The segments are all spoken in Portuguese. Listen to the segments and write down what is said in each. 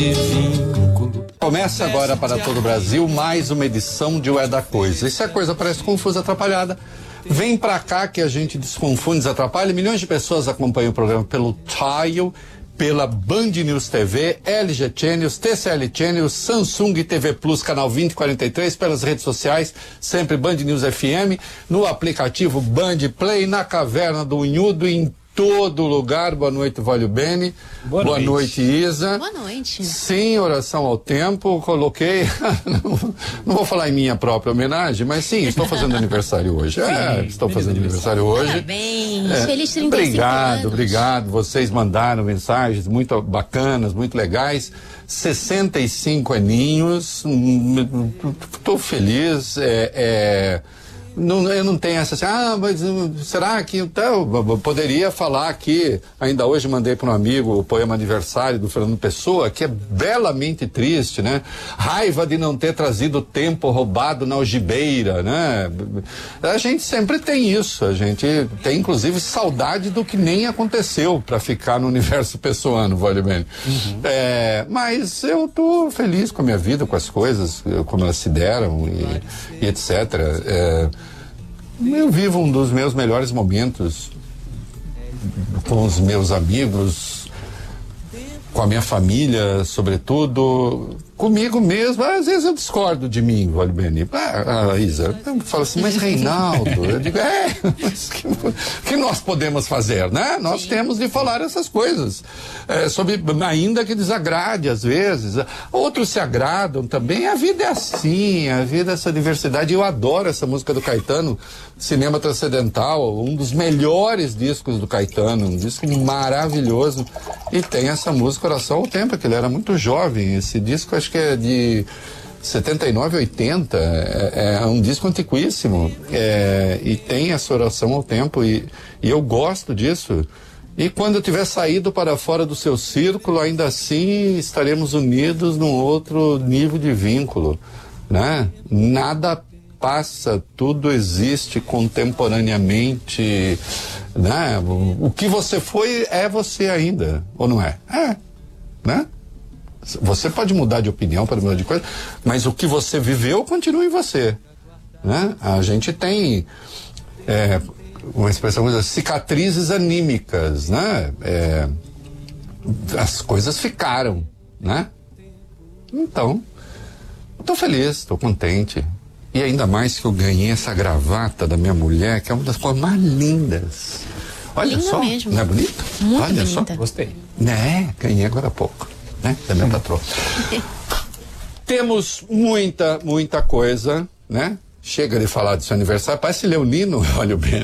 Começa agora para todo o Brasil mais uma edição de O É da Coisa. E se a coisa parece confusa, atrapalhada, vem pra cá que a gente desconfunde, desatrapalha. Milhões de pessoas acompanham o programa pelo Tile, pela Band News TV, LG Channels, TCL Channels, Samsung TV Plus, canal 2043, pelas redes sociais, sempre Band News FM, no aplicativo Band Play, na Caverna do Unhudo, em todo lugar. Boa noite, Vólio Bene. Boa noite, Isa. Boa noite. Sim, oração ao tempo, coloquei, não vou falar em minha própria homenagem, mas sim, estou fazendo aniversário hoje. Estou fazendo aniversário hoje. Parabéns, feliz 35 obrigado, anos. obrigado. Vocês mandaram mensagens muito bacanas, muito legais. 65 aninhos, estou feliz. Eu não tenho essa assim, mas será que então eu poderia falar aqui, ainda hoje mandei para um amigo o poema Aniversário do Fernando Pessoa, que é belamente triste, né? Raiva de não ter trazido tempo roubado na algibeira, né? A gente sempre tem isso, a gente tem inclusive saudade do que nem aconteceu para ficar no universo pessoano, vale bem. Mas eu tô feliz com a minha vida, com as coisas, como elas se deram e etc. Eu vivo um dos meus melhores momentos com os meus amigos, com a minha família, sobretudo, comigo mesmo. Às vezes eu discordo de mim, Vale Bene. Isa, fala assim, mas Reinaldo, eu digo, mas que nós podemos fazer, né? Nós temos de falar essas coisas, ainda que desagrade às vezes. Outros se agradam também. A vida é assim, a vida é essa diversidade. Eu adoro essa música do Caetano, Cinema Transcendental, um dos melhores discos do Caetano, um disco maravilhoso. E tem essa música Oração ao Tempo, que ele era muito jovem. Esse disco acho que é de 79, 80, é um disco antiquíssimo, e tem essa Oração ao Tempo, e eu gosto disso. E quando eu tiver saído para fora do seu círculo, ainda assim estaremos unidos num outro nível de vínculo, né? Nada passa, tudo existe contemporaneamente, né? O que você foi é você ainda, ou não é? Né? Você pode mudar de opinião, pode mudar de coisa, mas o que você viveu continua em você, né? A gente tem uma expressão, cicatrizes anímicas, né? As coisas ficaram, né? Então, estou feliz, estou contente. E ainda mais que eu ganhei essa gravata da minha mulher, que é uma das coisas mais lindas. Olha Linda só, mesmo. não é bonito? Muito Olha bonita. só. Gostei. Ganhei agora há pouco, né? Da minha patroa. Temos muita coisa, né? Chega de falar do seu aniversário, parece Leonino, olha o bem.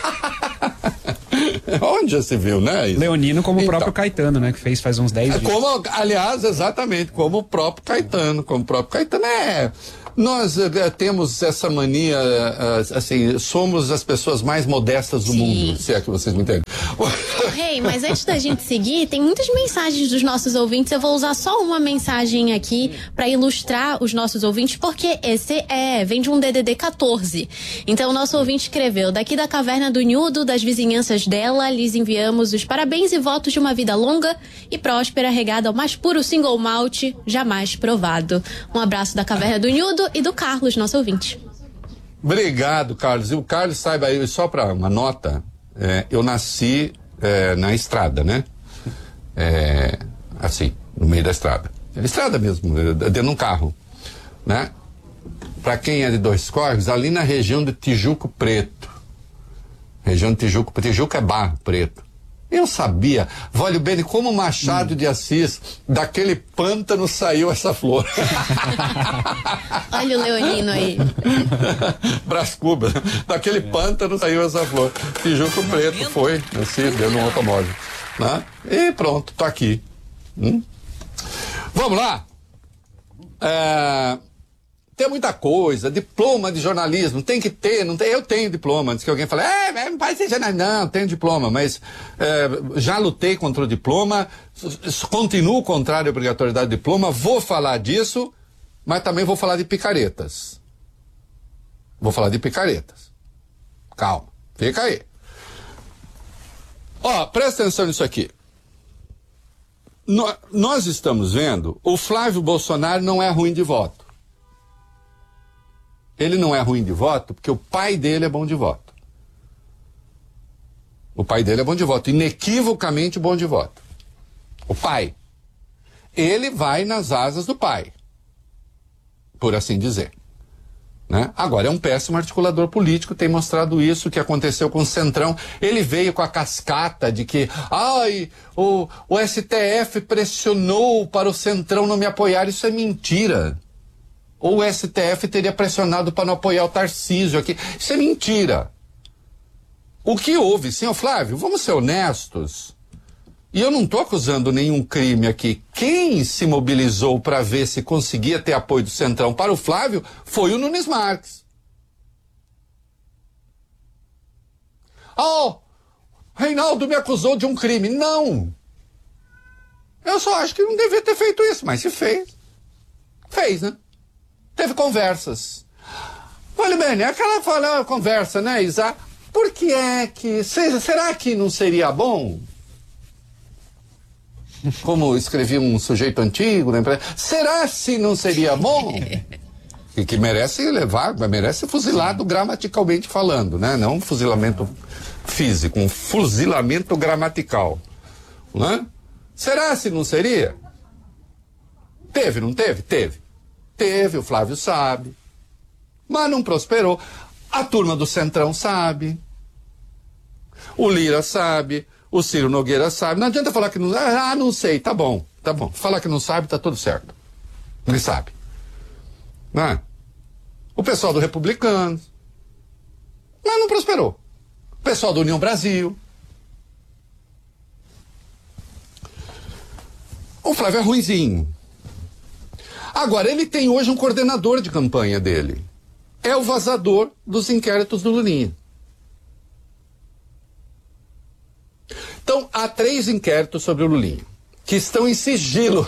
Onde já se viu, né? Leonino como o próprio Caetano, né? Que fez faz uns 10 dias. Aliás, exatamente, como o próprio Caetano. Nós temos essa mania, assim, somos as pessoas mais modestas do mundo, se é que vocês me entendem. Rei, mas antes da gente seguir, tem muitas mensagens dos nossos ouvintes. Eu vou usar só uma mensagem aqui para ilustrar os nossos ouvintes, porque esse vem de um DDD 14. Então, o nosso ouvinte escreveu: daqui da Caverna do Unhudo, das vizinhanças dela, lhes enviamos os parabéns e votos de uma vida longa e próspera, regada ao mais puro single malt jamais provado. Um abraço da Caverna do Unhudo e do Carlos, nosso ouvinte. Obrigado, Carlos. E o Carlos, saiba aí, só para uma nota, eu nasci na estrada, né? Assim, no meio da estrada. Estrada mesmo, dentro de um carro, né? Para quem é de Dois Córregos, ali na região de Tijuco Preto. Região de Tijuco é Barro Preto. Eu sabia, Vólio Bene, como Machado de Assis, daquele pântano saiu essa flor. Olha o Leonino aí. Brás Cubas, daquele pântano saiu essa flor. Tijuco Preto foi, assim, deu no automóvel, né? E pronto, tô aqui. Vamos lá? Tem muita coisa, diploma de jornalismo, tem que ter, não tem, eu tenho diploma, antes que alguém fale, não vai ser jornalista, não, tenho diploma, mas já lutei contra o diploma, continuo contrário à obrigatoriedade do diploma, vou falar disso, mas também vou falar de picaretas. Calma, fica aí. Presta atenção nisso aqui. nós estamos vendo, o Flávio Bolsonaro não é ruim de voto. Ele não é ruim de voto porque o pai dele é bom de voto. O pai dele é bom de voto, inequivocamente bom de voto. O pai. Ele vai nas asas do pai, por assim dizer. Né? Agora, é um péssimo articulador político, tem mostrado isso, que aconteceu com o Centrão. Ele veio com a cascata de que o STF pressionou para o Centrão não me apoiar. Isso é mentira. Ou o STF teria pressionado para não apoiar o Tarcísio aqui. Isso é mentira. O que houve, senhor Flávio, vamos ser honestos. E eu não estou acusando nenhum crime aqui. Quem se mobilizou para ver se conseguia ter apoio do Centrão para o Flávio foi o Nunes Marques. Reinaldo me acusou de um crime. Não. Eu só acho que não devia ter feito isso, mas se fez. Fez, né? Teve conversas. Olha bem, aquela conversa, né, Isa? Por que é que... Será que não seria bom? Como escrevia um sujeito antigo, né? Será se não seria bom? Que merece merece fuzilado gramaticalmente falando, né? Não um fuzilamento físico, um fuzilamento gramatical. Né? Será se não seria? Teve, não teve? Teve. Teve, o Flávio sabe. Mas não prosperou. A turma do Centrão sabe. O Lira sabe. O Ciro Nogueira sabe. Não adianta falar que não... não sei. Tá bom. Falar que não sabe, tá tudo certo. Ele sabe. Né? O pessoal do Republicano. Mas não prosperou. O pessoal da União Brasil. O Flávio é ruinzinho. Agora, ele tem hoje um coordenador de campanha dele. É o vazador dos inquéritos do Lulinha. Então, há 3 inquéritos sobre o Lulinha, que estão em sigilo.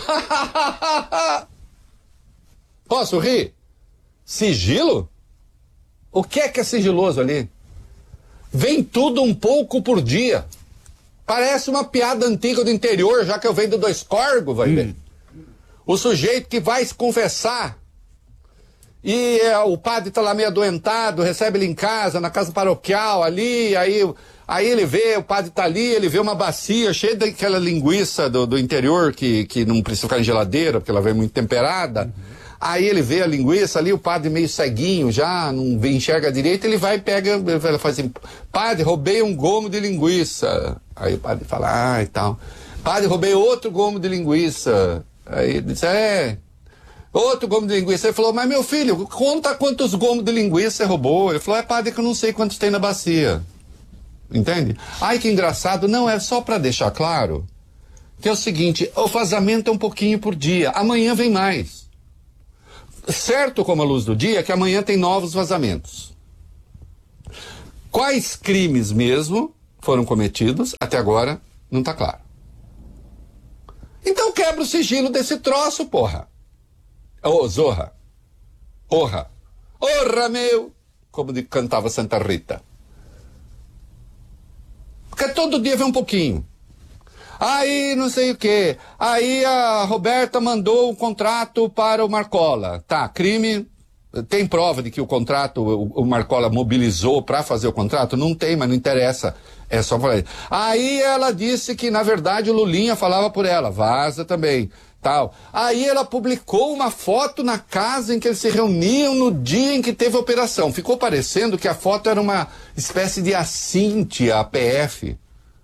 Posso rir? Sigilo? O que é sigiloso ali? Vem tudo um pouco por dia. Parece uma piada antiga do interior, já que eu venho do Dois Corgos, vai ver. O sujeito que vai se confessar e o padre está lá meio adoentado, recebe ele em casa, na casa paroquial ali, aí ele vê, o padre está ali, ele vê uma bacia cheia daquela linguiça do interior que não precisa ficar em geladeira, porque ela vem muito temperada. Aí ele vê a linguiça ali, o padre meio ceguinho já, não enxerga direito, ele vai e pega, ele faz assim, padre, roubei um gomo de linguiça. Aí o padre fala, e tal. Padre, roubei outro gomo de linguiça. Aí ele disse, outro gomo de linguiça. Ele falou, mas meu filho, conta quantos gomos de linguiça você roubou. Ele falou, padre, que eu não sei quantos tem na bacia. Entende? Ai, que engraçado. Não, é só para deixar claro que é o seguinte, o vazamento é um pouquinho por dia. Amanhã vem mais. Certo como a luz do dia que amanhã tem novos vazamentos. Quais crimes mesmo foram cometidos, até agora não está claro. Então quebra o sigilo desse troço, porra. Ô, Zorra. Porra. Orra, meu. Como cantava Santa Rita. Porque todo dia vem um pouquinho. Aí não sei o quê. Aí a Roberta mandou um contrato para o Marcola. Tá, crime. Tem prova de que o contrato, o Marcola mobilizou para fazer o contrato? Não tem, mas não interessa. É só falar. Aí ela disse que, na verdade, o Lulinha falava por ela. Vaza também. Tal. Aí ela publicou uma foto na casa em que eles se reuniam no dia em que teve a operação. Ficou parecendo que a foto era uma espécie de assinte à PF.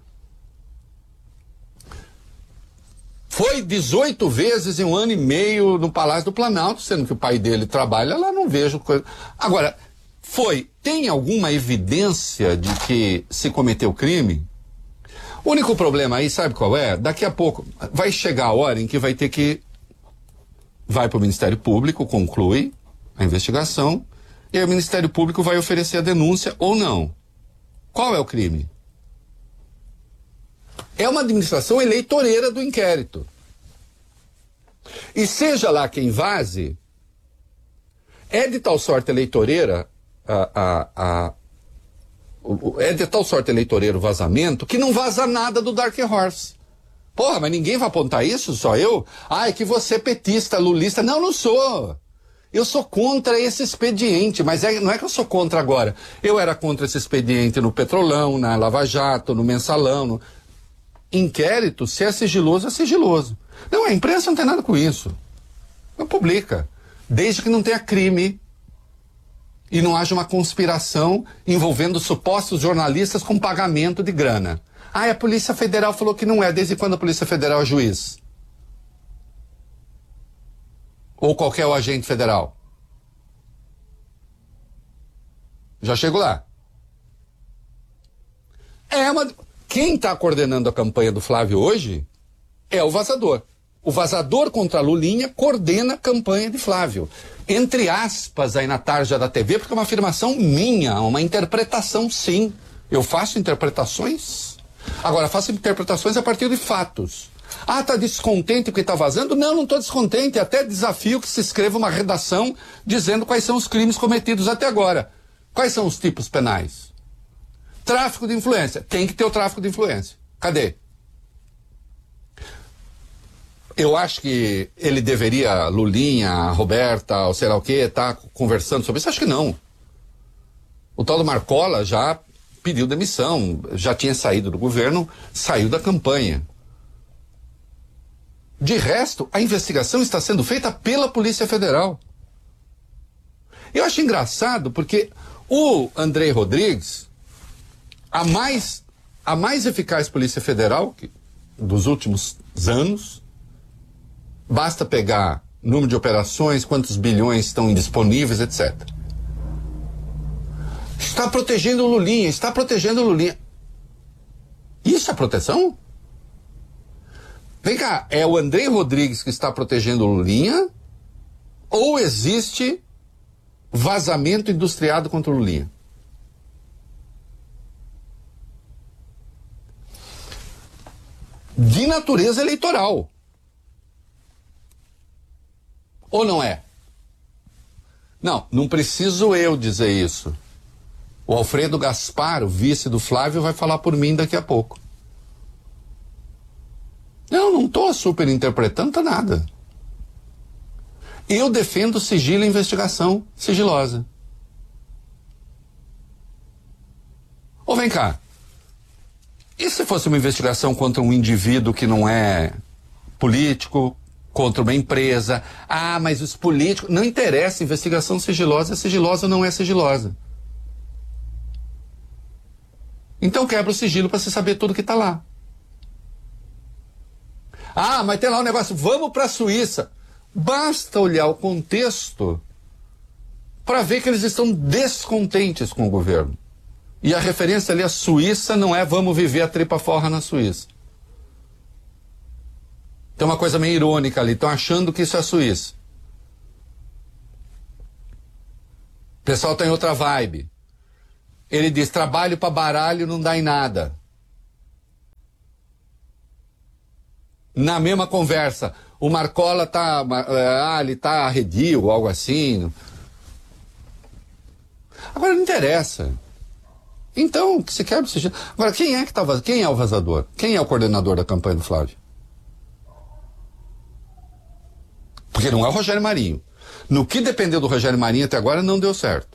Foi 18 vezes em 1 ano e meio no Palácio do Planalto, sendo que o pai dele trabalha lá, não vejo coisa. Agora, tem alguma evidência de que se cometeu crime? O único problema aí, sabe qual é? Daqui a pouco vai chegar a hora em que vai para o Ministério Público, conclui a investigação, e aí o Ministério Público vai oferecer a denúncia ou não. Qual é o crime? É uma administração eleitoreira do inquérito. E seja lá quem vaze, é de tal sorte eleitoreira é de tal sorte eleitoreiro o vazamento que não vaza nada do Dark Horse. Porra, mas ninguém vai apontar isso, só eu? Ah, é que você é petista, lulista. Não, não sou. Eu sou contra esse expediente, mas não é que eu sou contra agora. Eu era contra esse expediente no Petrolão, na Lava Jato, no Mensalão. Inquérito, se é sigiloso, é sigiloso. Não, a imprensa não tem nada com isso. Não publica. Desde que não tenha crime e não haja uma conspiração envolvendo supostos jornalistas com pagamento de grana. Ah, a Polícia Federal falou que não é. Desde quando a Polícia Federal é juiz? Ou qualquer agente federal? Já chego lá. Quem está coordenando a campanha do Flávio hoje é o Vazador. O Vazador contra a Lulinha coordena a campanha de Flávio. Entre aspas, aí na tarja da TV, porque é uma afirmação minha, uma interpretação, sim. Eu faço interpretações. Agora, faço interpretações a partir de fatos. Ah, tá descontente porque tá vazando? Não, não tô descontente. Até desafio que se escreva uma redação dizendo quais são os crimes cometidos até agora. Quais são os tipos penais? Tráfico de influência. Tem que ter o tráfico de influência. Cadê? Eu acho que ele deveria, Lulinha, Roberta, ou sei lá o quê, tá conversando sobre isso. Acho que não. O tal do Marcola já pediu demissão, já tinha saído do governo, saiu da campanha. De resto, a investigação está sendo feita pela Polícia Federal. Eu acho engraçado porque o Andrei Rodrigues, a mais eficaz Polícia Federal dos últimos anos, basta pegar número de operações, quantos bilhões estão indisponíveis, etc. Está protegendo o Lulinha, está protegendo o Lulinha. Isso é proteção? Vem cá, é o Andrei Rodrigues que está protegendo o Lulinha ou existe vazamento industriado contra o Lulinha? De natureza eleitoral. Ou não é? Não preciso eu dizer isso. O Alfredo Gaspar, o vice do Flávio, vai falar por mim daqui a pouco. Não estou superinterpretando nada. Eu defendo sigilo e investigação sigilosa. Ou vem cá. E se fosse uma investigação contra um indivíduo que não é político, contra uma empresa? Ah, mas os políticos... Não interessa, investigação sigilosa é sigilosa ou não é sigilosa. Então quebra o sigilo para se saber tudo que está lá. Ah, mas tem lá um negócio, vamos para a Suíça. Basta olhar o contexto para ver que eles estão descontentes com o governo. E a referência ali à Suíça não é vamos viver a tripa forra na Suíça. Tem uma coisa meio irônica ali, estão achando que isso é a Suíça. O pessoal tem outra vibe. Ele diz, trabalho para baralho não dá em nada. Na mesma conversa, o Marcola ele tá arredio, ou algo assim. Agora não interessa. Então, que se quebra o sigilo. Agora, quem é o vazador? Quem é o coordenador da campanha do Flávio? Porque não é o Rogério Marinho. No que dependeu do Rogério Marinho até agora não deu certo.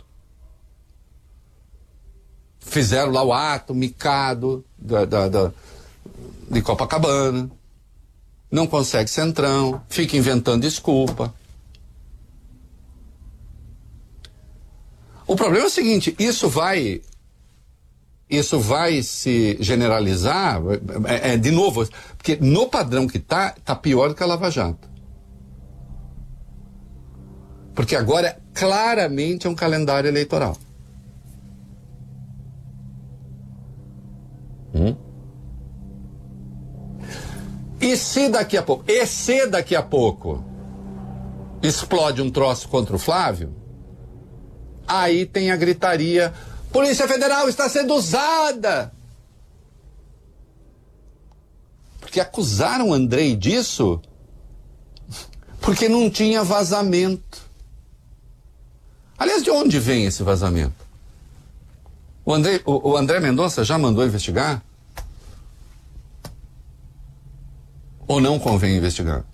Fizeram lá o ato micado de Copacabana. Não consegue centrão, fica inventando desculpa. O problema é o seguinte, isso vai se generalizar, de novo, porque no padrão que tá pior do que a Lava Jato. Porque agora claramente é um calendário eleitoral. E se daqui a pouco explode um troço contra o Flávio, aí tem a gritaria, Polícia Federal está sendo usada. Porque acusaram o Andrei disso porque não tinha vazamento. Aliás, de onde vem esse vazamento? O André Mendonça já mandou investigar? Ou não convém investigar?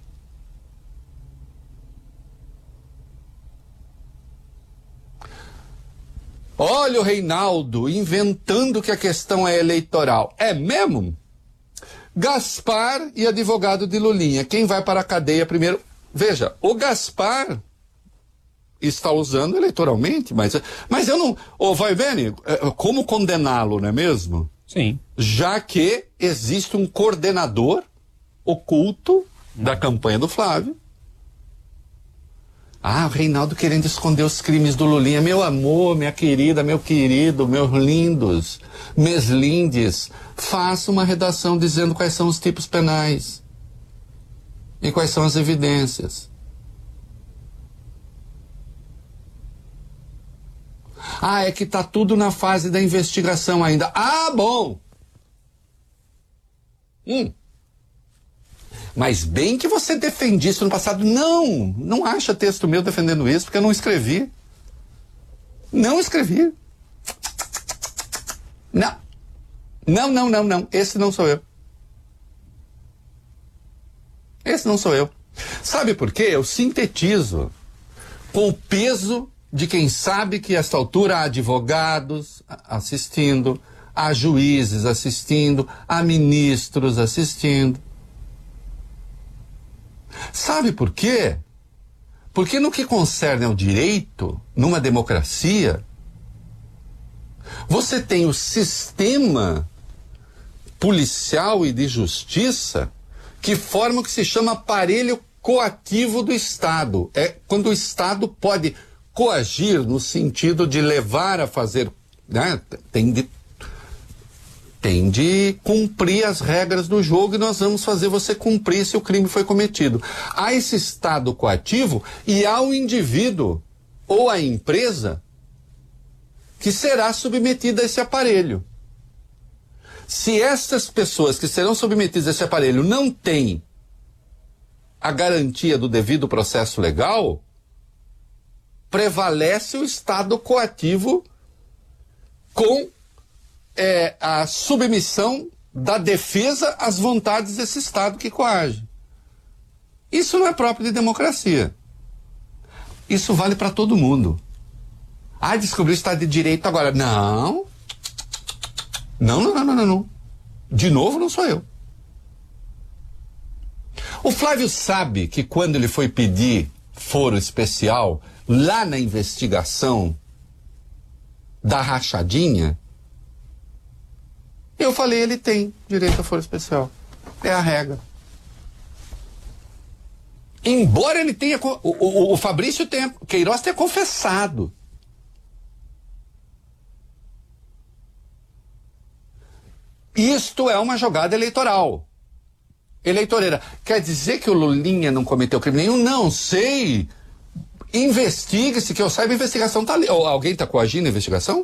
Olha o Reinaldo inventando que a questão é eleitoral. É mesmo? Gaspar e advogado de Lulinha. Quem vai para a cadeia primeiro? Veja, o Gaspar está usando eleitoralmente, mas eu não... Ô, vai vendo, como condená-lo, não é mesmo? Sim. Já que existe um coordenador oculto da campanha do Flávio. Ah, o Reinaldo querendo esconder os crimes do Lulinha. Meu amor, minha querida, meu querido, meus lindos, meus lindes, faça uma redação dizendo quais são os tipos penais e quais são as evidências. Ah, é que tá tudo na fase da investigação ainda. Ah, bom! Mas bem que você defendia isso no passado. Não acha texto meu defendendo isso, porque eu não escrevi. Não escrevi. Não. Esse não sou eu. Esse não sou eu. Sabe por quê? Eu sintetizo com o peso de quem sabe que a esta altura há advogados assistindo, há juízes assistindo, há ministros assistindo. Sabe por quê? Porque no que concerne ao direito, numa democracia, você tem o sistema policial e de justiça que forma o que se chama aparelho coativo do Estado. É quando o Estado pode coagir no sentido de levar a fazer, né? Tem de cumprir as regras do jogo e nós vamos fazer você cumprir se o crime foi cometido. Há esse estado coativo e há o indivíduo ou a empresa que será submetida a esse aparelho. Se essas pessoas que serão submetidas a esse aparelho não têm a garantia do devido processo legal, prevalece o estado coativo com a submissão da defesa às vontades desse Estado que coage. Isso não é próprio de democracia. Isso vale para todo mundo. Ah, descobriu o Estado de Direito agora. Não. De novo, não sou eu. O Flávio sabe que quando ele foi pedir foro especial, lá na investigação da rachadinha, eu falei, ele tem direito a foro especial. É a regra. Embora ele tenha... O Fabrício Queiroz tenha confessado. Isto é uma jogada eleitoral. Eleitoreira. Quer dizer que o Lulinha não cometeu crime nenhum? Não sei. Investigue-se, que eu saiba, a investigação está ali. Alguém está coagindo a investigação?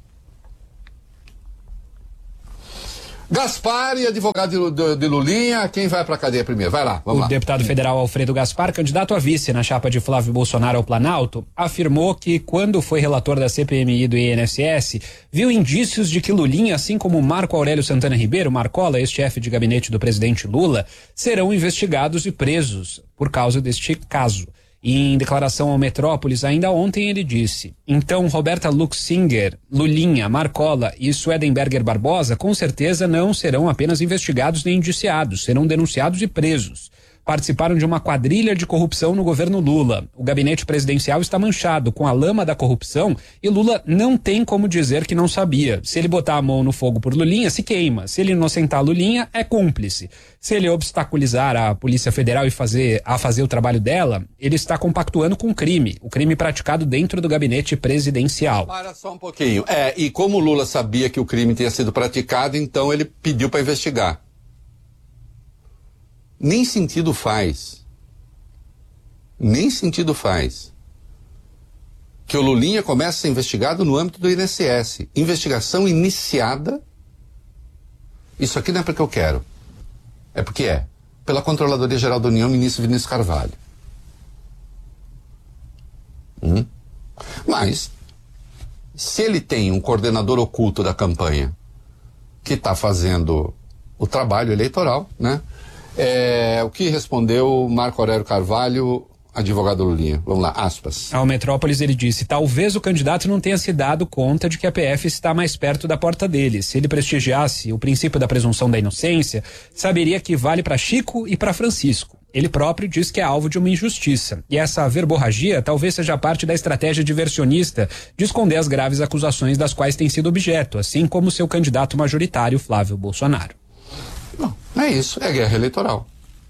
Gaspar e advogado de Lulinha, quem vai para a cadeia primeiro? Vai lá, vamos lá. O deputado federal Alfredo Gaspar, candidato a vice na chapa de Flávio Bolsonaro ao Planalto, afirmou que quando foi relator da CPMI do INSS, viu indícios de que Lulinha, assim como Marco Aurélio Santana Ribeiro, Marcola, ex-chefe de gabinete do presidente Lula, serão investigados e presos por causa deste caso. E em declaração ao Metrópolis, ainda ontem ele disse: então Roberta Luxinger, Lulinha, Marcola e Swedenberger Barbosa com certeza não serão apenas investigados nem indiciados, serão denunciados e presos. Participaram de uma quadrilha de corrupção no governo Lula. O gabinete presidencial está manchado com a lama da corrupção e Lula não tem como dizer que não sabia. Se ele botar a mão no fogo por Lulinha, se queima. Se ele inocentar Lulinha, é cúmplice. Se ele obstaculizar a Polícia Federal e fazer o trabalho dela, ele está compactuando com o crime praticado dentro do gabinete presidencial. Para só um pouquinho. E como o Lula sabia que o crime tinha sido praticado, então ele pediu para investigar. Nem sentido faz que o Lulinha comece a ser investigado no âmbito do INSS. Investigação iniciada. Isso aqui não é porque eu quero. É porque pela Controladoria Geral da União, ministro Vinícius Carvalho. Mas, se ele tem um coordenador oculto da campanha que está fazendo o trabalho eleitoral, né? O que respondeu Marco Aurélio Carvalho, advogado Lulinha? Vamos lá, aspas. Ao Metrópolis ele disse: talvez o candidato não tenha se dado conta de que a PF está mais perto da porta dele. Se ele prestigiasse o princípio da presunção da inocência, saberia que vale para Chico e para Francisco. Ele próprio diz que é alvo de uma injustiça. E essa verborragia talvez seja parte da estratégia diversionista de esconder as graves acusações das quais tem sido objeto, assim como seu candidato majoritário, Flávio Bolsonaro. Não, não é isso, é guerra eleitoral.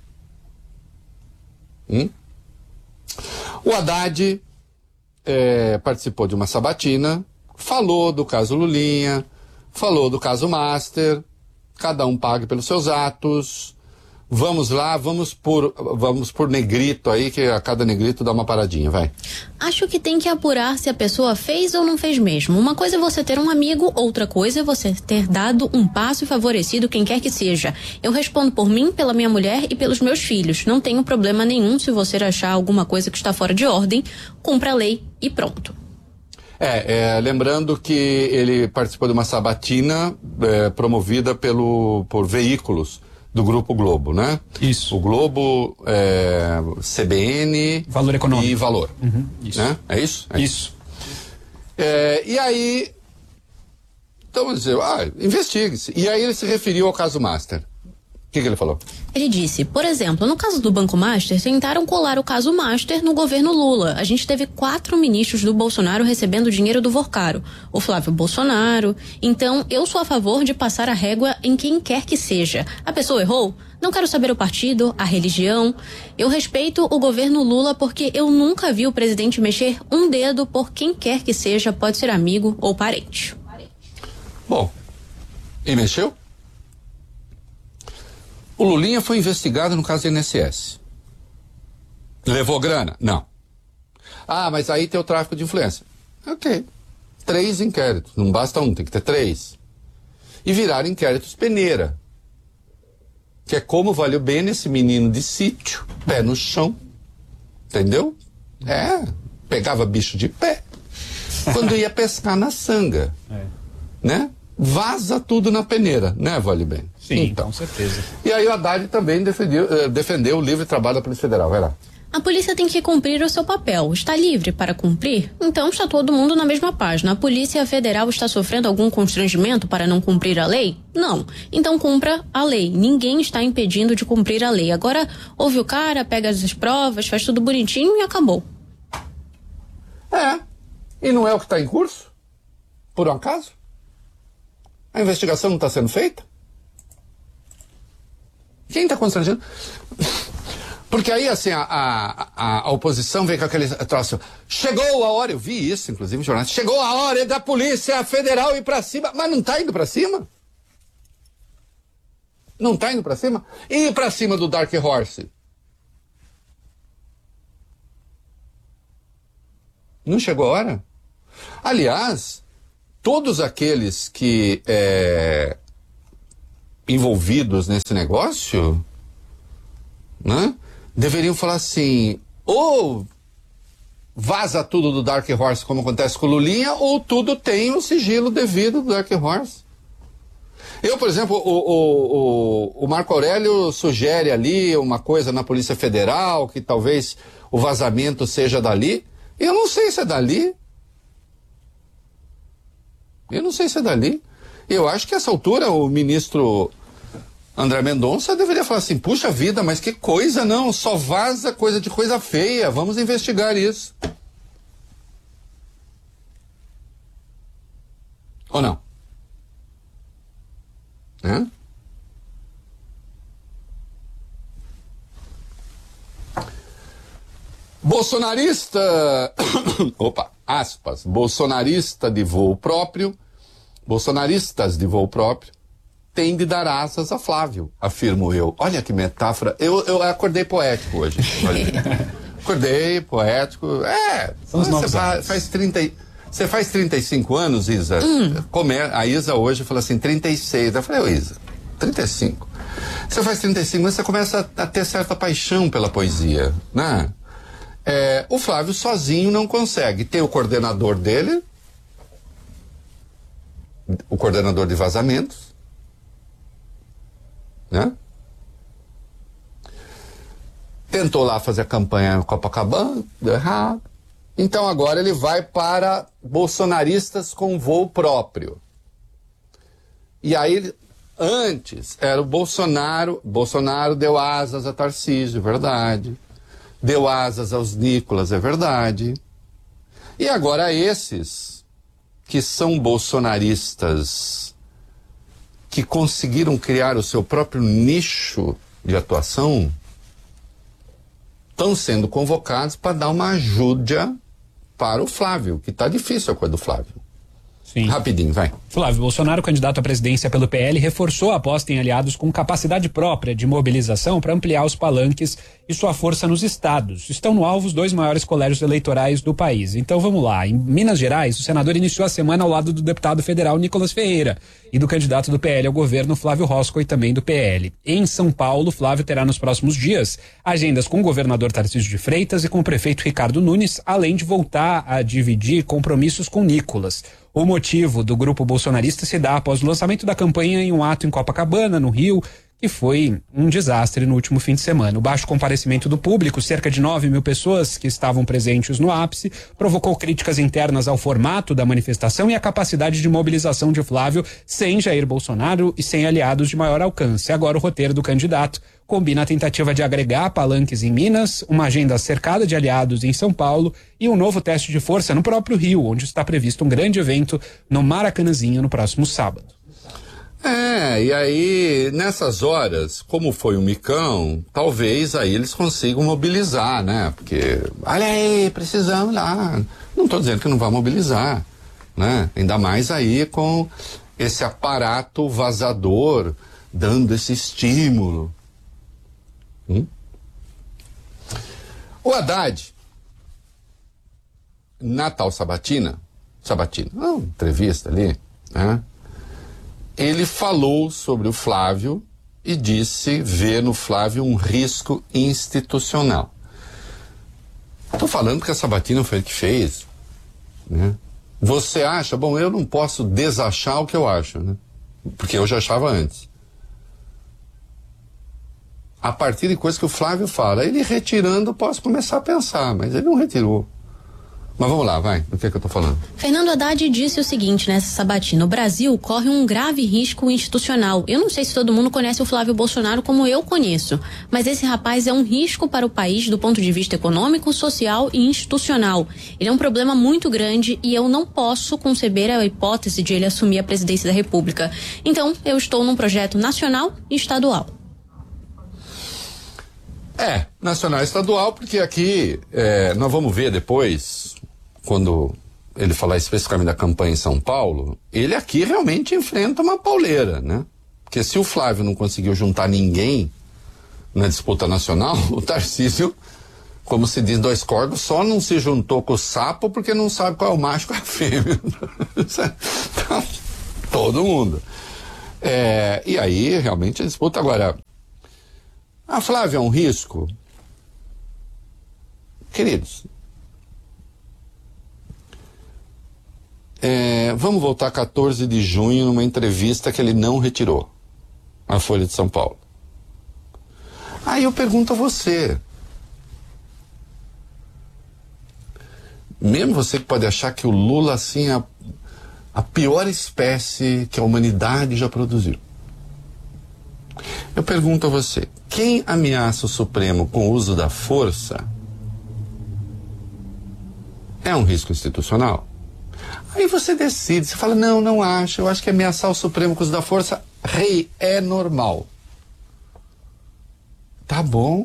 O Haddad participou de uma sabatina, falou do caso Lulinha, falou do caso Master, cada um pague pelos seus atos. Vamos lá, vamos por negrito aí, que a cada negrito dá uma paradinha, vai. Acho que tem que apurar se a pessoa fez ou não fez mesmo. Uma coisa é você ter um amigo, outra coisa é você ter dado um passo e favorecido quem quer que seja. Eu respondo por mim, pela minha mulher e pelos meus filhos. Não tenho problema nenhum se você achar alguma coisa que está fora de ordem, cumpra a lei e pronto. Lembrando que ele participou de uma sabatina promovida por veículos do Grupo Globo, né? Isso. O Globo, CBN... Valor Econômico. E Valor. Isso. Né? É isso? Isso. E aí... Então, vamos dizer, investigue-se. E aí ele se referiu ao caso Master. O que ele falou? Ele disse, por exemplo, no caso do Banco Master, tentaram colar o caso Master no governo Lula. A gente teve 4 ministros do Bolsonaro recebendo dinheiro do Vorcaro. O Flávio Bolsonaro. Então, eu sou a favor de passar a régua em quem quer que seja. A pessoa errou? Não quero saber o partido, a religião. Eu respeito o governo Lula porque eu nunca vi o presidente mexer um dedo por quem quer que seja, pode ser amigo ou parente. Bom, e mexeu? O Lulinha foi investigado no caso do INSS. Levou grana? Não. Mas aí tem o tráfico de influência. Ok. 3 inquéritos. Não basta um, tem que ter 3. E viraram inquéritos peneira. Que é como valeu bem esse menino de sítio, pé no chão. Entendeu? Pegava bicho de pé. Quando ia pescar na sanga. Né? Vaza tudo na peneira, né, Vale Bem? Sim, então, com certeza. E aí o Haddad também defendeu o livre trabalho da Polícia Federal, vai lá. A polícia tem que cumprir o seu papel. Está livre para cumprir? Então está todo mundo na mesma página. A Polícia Federal está sofrendo algum constrangimento para não cumprir a lei? Não. Então cumpra a lei. Ninguém está impedindo de cumprir a lei. Agora ouve o cara, pega as provas, faz tudo bonitinho e acabou. E não é o que está em curso? Por um acaso? A investigação não está sendo feita? Quem está constrangendo? Porque aí, assim, a oposição vem com aquele troço. Chegou a hora, eu vi isso, inclusive, jornais. Chegou a hora da Polícia Federal ir para cima. Mas não está indo para cima? Não está indo para cima? E ir para cima do Dark Horse? Não chegou a hora? Aliás, todos aqueles que envolvidos nesse negócio, né, deveriam falar assim, ou vaza tudo do Dark Horse, como acontece com o Lulinha, ou tudo tem o sigilo devido do Dark Horse. Eu, por exemplo, o Marco Aurélio sugere ali uma coisa na Polícia Federal, que talvez o vazamento seja dali. Eu não sei se é dali. Eu acho que a essa altura o ministro André Mendonça deveria falar assim, puxa vida, mas que coisa, não, só vaza coisa de coisa feia, vamos investigar isso. Ou não? Bolsonarista, aspas, bolsonaristas de voo próprio, tem de dar asas a Flávio, afirmo eu. Olha que metáfora, eu acordei poético hoje. Acordei poético, você faz 35 anos, Isa? A Isa hoje falou assim, 36, eu falei, Isa, 35. Você faz 35 anos, você começa a ter certa paixão pela poesia, né? O Flávio sozinho não consegue. Tem o coordenador dele, o coordenador de vazamentos, né? tentou lá fazer a campanha em Copacabana, deu errado. Então agora ele vai para bolsonaristas com voo próprio. E aí, antes, era o Bolsonaro deu asas a Tarcísio, verdade. Deu asas aos Nicolas, é verdade. E agora esses que são bolsonaristas, que conseguiram criar o seu próprio nicho de atuação, estão sendo convocados para dar uma ajuda para o Flávio, que está difícil a coisa do Flávio. Sim. Rapidinho, vai. Flávio Bolsonaro, candidato à presidência pelo PL, reforçou a aposta em aliados com capacidade própria de mobilização para ampliar os palanques e sua força nos estados. Estão no alvo os 2 maiores colégios eleitorais do país. Então vamos lá. Em Minas Gerais, o senador iniciou a semana ao lado do deputado federal Nicolas Ferreira e do candidato do PL ao governo, Flávio Roscoe, também do PL. Em São Paulo, Flávio terá nos próximos dias agendas com o governador Tarcísio de Freitas e com o prefeito Ricardo Nunes, além de voltar a dividir compromissos com Nicolas. O motivo do grupo bolsonarista se dá após o lançamento da campanha em um ato em Copacabana, no Rio, que foi um desastre no último fim de semana. O baixo comparecimento do público, cerca de 9.000 pessoas que estavam presentes no ápice, provocou críticas internas ao formato da manifestação e à capacidade de mobilização de Flávio sem Jair Bolsonaro e sem aliados de maior alcance. Agora o roteiro do candidato combina a tentativa de agregar palanques em Minas, uma agenda cercada de aliados em São Paulo e um novo teste de força no próprio Rio, onde está previsto um grande evento no Maracanãzinho no próximo sábado. E aí, nessas horas, como foi um micão, talvez aí eles consigam mobilizar, né? Porque, olha aí, precisamos lá. Não estou dizendo que não vai mobilizar, né? Ainda mais aí com esse aparato vazador dando esse estímulo. O Haddad, na tal Sabatina, entrevista ali, né? Ele falou sobre o Flávio e disse ver no Flávio um risco institucional. Estou falando que a Sabatina foi ele que fez, né? Você acha? Bom, eu não posso desachar o que eu acho, né? Porque eu já achava antes. A partir de coisas que o Flávio fala, ele retirando, eu posso começar a pensar, mas ele não retirou. Mas vamos lá, vai, do que eu tô falando? Fernando Haddad disse o seguinte nessa sabatina: o Brasil corre um grave risco institucional. Eu não sei se todo mundo conhece o Flávio Bolsonaro como eu conheço, mas esse rapaz é um risco para o país do ponto de vista econômico, social e institucional. Ele é um problema muito grande e eu não posso conceber a hipótese de ele assumir a presidência da República. Então, eu estou num projeto nacional e estadual. Nacional e estadual, porque aqui nós vamos ver depois, quando ele falar especificamente da campanha em São Paulo, ele aqui realmente enfrenta uma pauleira, né? Porque se o Flávio não conseguiu juntar ninguém na disputa nacional, o Tarcísio, como se diz, 2 corvos, só não se juntou com o sapo porque não sabe qual é o macho e qual é a fêmea. Então, todo mundo. E aí, realmente, a disputa agora... A Flávia é um risco? Queridos, vamos voltar 14 de junho numa entrevista que ele não retirou, a Folha de São Paulo. Aí eu pergunto a você, mesmo você que pode achar que o Lula assim é a pior espécie que a humanidade já produziu, eu pergunto a você, quem ameaça o Supremo com o uso da força é um risco institucional? Aí você decide, você fala, não acho, eu acho que ameaçar o Supremo com o uso da força, é normal. Tá bom.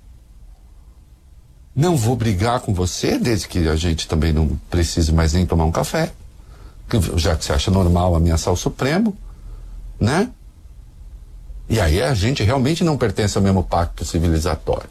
Não vou brigar com você, desde que a gente também não precise mais nem tomar um café, já que você acha normal ameaçar o Supremo, né? E aí a gente realmente não pertence ao mesmo pacto civilizatório.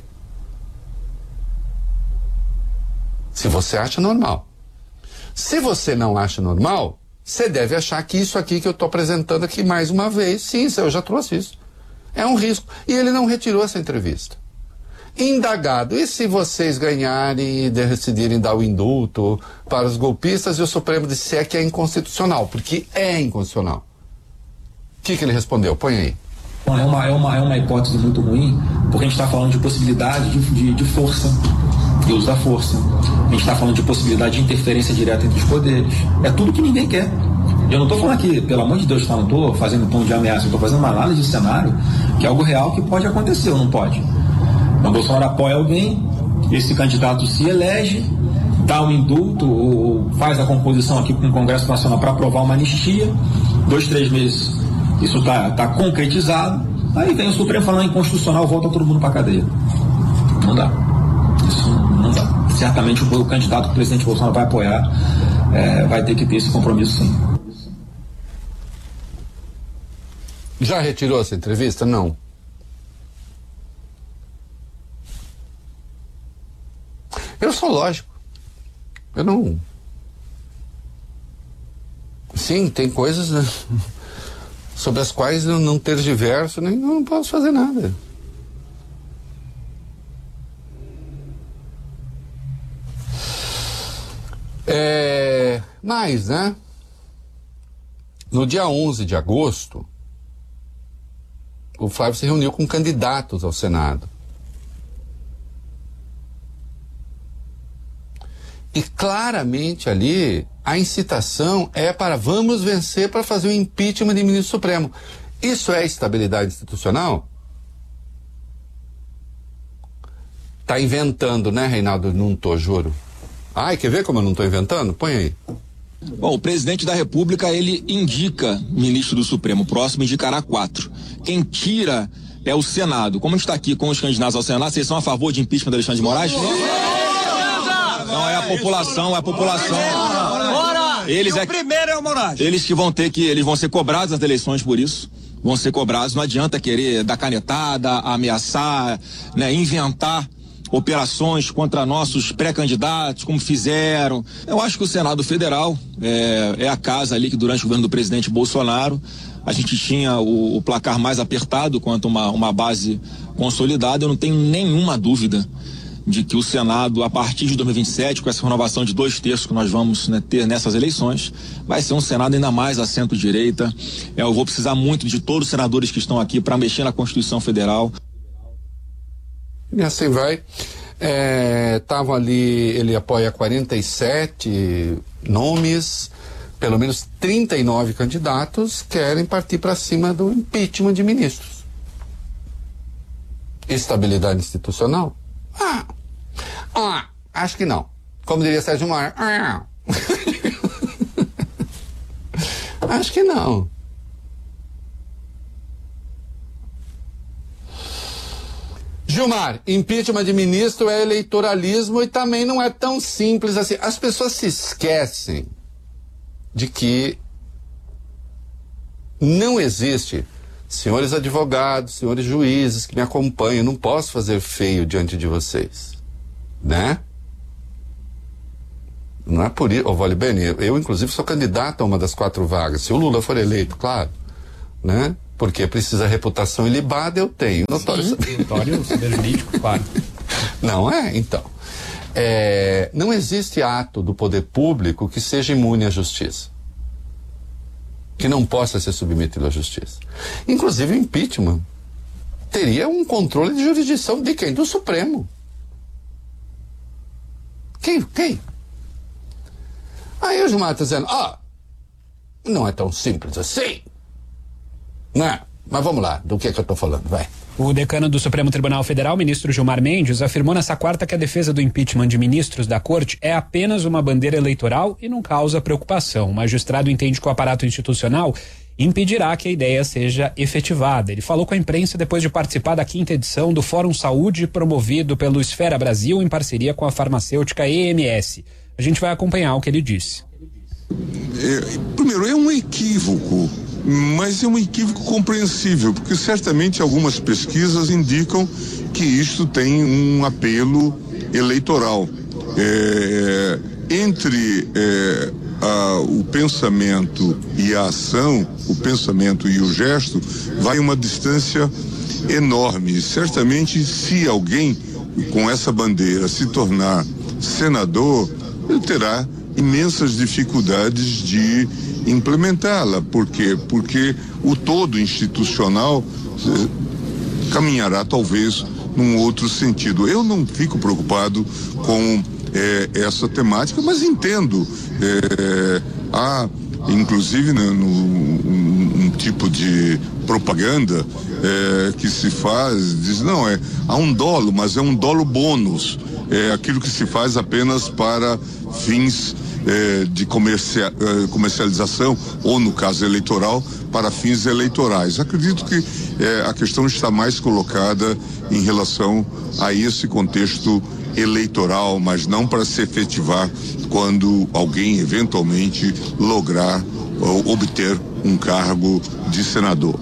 Se você acha normal. Se você não acha normal, você deve achar que isso aqui que eu estou apresentando aqui mais uma vez, sim, eu já trouxe isso. É um risco. E ele não retirou essa entrevista. Indagado, e se vocês ganharem e decidirem dar o indulto para os golpistas e o Supremo disser que é inconstitucional? Porque é inconstitucional. O que ele respondeu? Põe aí. É uma hipótese muito ruim, porque a gente está falando de possibilidade de força, de uso da força. A gente está falando de possibilidade de interferência direta entre os poderes. É tudo que ninguém quer. Eu não estou falando aqui, pelo amor de Deus, não estou fazendo tom de ameaça, eu estou fazendo uma análise de cenário, que é algo real que pode acontecer ou não pode. Então, Bolsonaro apoia alguém, esse candidato se elege, dá um indulto ou faz a composição aqui com o Congresso Nacional para aprovar uma anistia, 2, 3 meses isso está concretizado, aí vem o Supremo falando inconstitucional, volta todo mundo para a cadeia. Não dá. Isso não dá. Certamente o candidato que o presidente Bolsonaro vai apoiar vai ter que ter esse compromisso, sim. Já retirou essa entrevista? Não. Eu sou lógico. Eu não... Sim, tem coisas, né, sobre as quais eu não tergiverso, nem não posso fazer nada. Mas, né? No dia 11 de agosto, o Flávio se reuniu com candidatos ao Senado. E claramente ali a incitação é para vamos vencer para fazer o impeachment de ministro supremo. Isso é estabilidade institucional? Tá inventando, né, Reinaldo? Não tô, juro. Ai, quer ver como eu não tô inventando? Põe aí. Bom, o presidente da República, ele indica ministro do Supremo, o próximo indicará 4. Quem tira é o Senado. Como a gente está aqui com os candidatos ao Senado, vocês são a favor de impeachment do Alexandre de Moraes? Não, é a população, Eles o primeiro é o Moraes. Eles vão ser cobrados nas eleições por isso. Vão ser cobrados, não adianta querer dar canetada, ameaçar, né, inventar operações contra nossos pré-candidatos, como fizeram. Eu acho que o Senado Federal é a casa ali que durante o governo do presidente Bolsonaro a gente tinha o placar mais apertado quanto uma base consolidada. Eu não tenho nenhuma dúvida de que o Senado, a partir de 2027, com essa renovação de 2/3 que nós vamos, né, ter nessas eleições, vai ser um Senado ainda mais a centro-direita. Eu vou precisar muito de todos os senadores que estão aqui para mexer na Constituição Federal. E assim vai. Estavam ali, ele apoia 47 nomes, pelo menos 39 candidatos querem partir para cima do impeachment de ministros. Estabilidade institucional? Acho que não. Como diria Sérgio Moro, acho que não. Gilmar, impeachment de ministro é eleitoralismo e também não é tão simples assim. As pessoas se esquecem de que não existe, senhores advogados, senhores juízes que me acompanham, não posso fazer feio diante de vocês, né? Não é por isso, Vale Bene, eu inclusive sou candidato a uma das 4 vagas, se o Lula for eleito, claro, né? Porque precisa reputação ilibada, eu tenho. Notório saber jurídico, claro. Não é? Então. Não existe ato do poder público que seja imune à justiça. Que não possa ser submetido à justiça. Inclusive o impeachment teria um controle de jurisdição de quem? Do Supremo. Quem? Aí o Gilmar está dizendo, não é tão simples assim. Não, mas vamos lá, do que eu tô falando, vai. O decano do Supremo Tribunal Federal, ministro Gilmar Mendes, afirmou nessa quarta que a defesa do impeachment de ministros da corte é apenas uma bandeira eleitoral e não causa preocupação. O magistrado entende que o aparato institucional impedirá que a ideia seja efetivada. Ele falou com a imprensa depois de participar da 5ª edição do Fórum Saúde, promovido pelo Esfera Brasil em parceria com a farmacêutica EMS. A gente vai acompanhar o que ele disse. Primeiro, é um equívoco, mas é um equívoco compreensível, porque certamente algumas pesquisas indicam que isto tem um apelo eleitoral. Entre o pensamento e a ação, o pensamento e o gesto, vai uma distância enorme. Certamente, se alguém com essa bandeira se tornar senador, ele terá imensas dificuldades de implementá-la. Por quê? Porque o todo institucional caminhará talvez num outro sentido. Eu não fico preocupado com essa temática, mas entendo. Há, inclusive, né, um tipo de propaganda que se faz, diz, não, há um dolo, mas é um dolo bônus. É aquilo que se faz apenas para fins de comercialização, ou no caso eleitoral, para fins eleitorais. Acredito que a questão está mais colocada em relação a esse contexto eleitoral, mas não para se efetivar quando alguém eventualmente lograr obter um cargo de senador.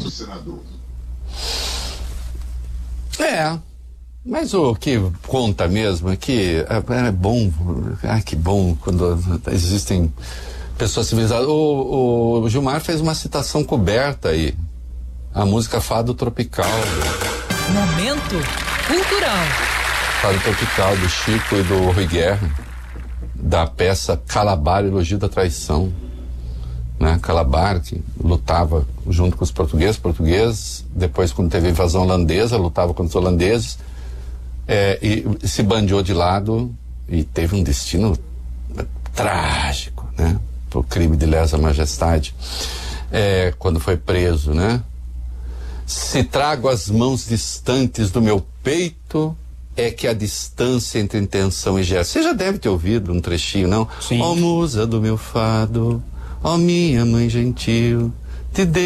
Mas o que conta mesmo é que é bom, que bom quando existem pessoas civilizadas. O Gilmar fez uma citação coberta aí, a música Fado Tropical. Momento cultural. Fado Tropical do Chico e do Rui Guerra, da peça Calabar, Elogio da Traição, né? Calabar, que lutava junto com os portugueses, depois quando teve a invasão holandesa, lutava contra os holandeses, e se bandeou de lado e teve um destino trágico, né? Por crime de lesa majestade, quando foi preso, né? Se trago as mãos distantes do meu peito, é que a distância entre intenção e gesto. Você já deve ter ouvido um trechinho, não? Sim. Ó musa do meu fado, ó minha mãe gentil, te dei